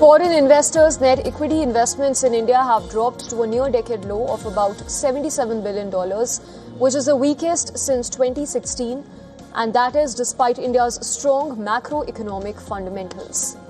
Foreign investors' net equity investments in India have dropped to a near-decade low of about $77 billion, which is the weakest since 2016, and that is despite India's strong macroeconomic fundamentals.